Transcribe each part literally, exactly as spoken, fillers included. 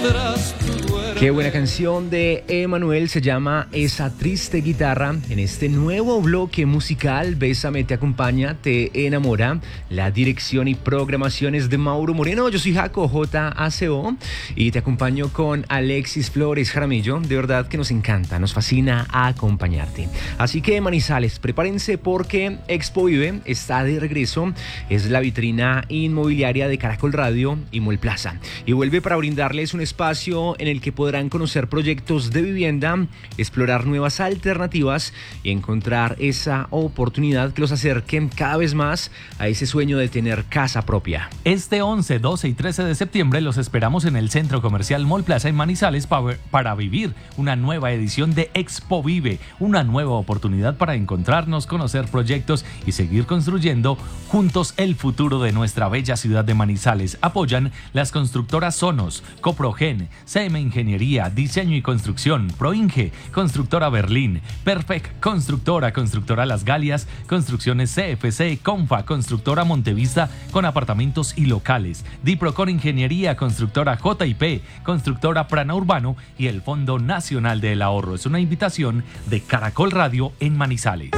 Qué buena canción de Emanuel, se llama Esa Triste Guitarra. En este nuevo bloque musical, Bésame te acompaña, te enamora. La dirección y programación es de Mauro Moreno. Yo soy Jaco, J A C O, y te acompaño con Alexis Flores Jaramillo. De verdad que nos encanta, nos fascina acompañarte. Así que, Manizales, prepárense porque Expo Vive está de regreso. Es la vitrina inmobiliaria de Caracol Radio y Mall Plaza. Y vuelve para brindarles un espacio en el que podrán conocer proyectos de vivienda, explorar nuevas alternativas y encontrar esa oportunidad que los acerquen cada vez más a ese sueño de tener casa propia. Este once, doce y trece de septiembre los esperamos en el Centro Comercial Mall Plaza en Manizales para, para vivir una nueva edición de Expo Vive, una nueva oportunidad para encontrarnos, conocer proyectos y seguir construyendo juntos el futuro de nuestra bella ciudad de Manizales. Apoyan las constructoras Sonos, Coprogen, C M Ingeniería, Diseño y Construcción, Proinge, Constructora Berlín, Perfect Constructora, Constructora Las Galias, Construcciones C F C, Confa, Constructora Montevista con apartamentos y locales, Diprocon Ingeniería, Constructora J I P, Constructora Prana Urbano y el Fondo Nacional del Ahorro. Es una invitación de Caracol Radio en Manizales.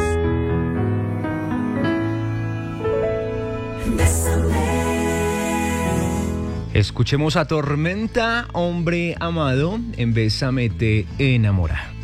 Escuchemos a Tormenta, Hombre Amado, en Bésame te enamora.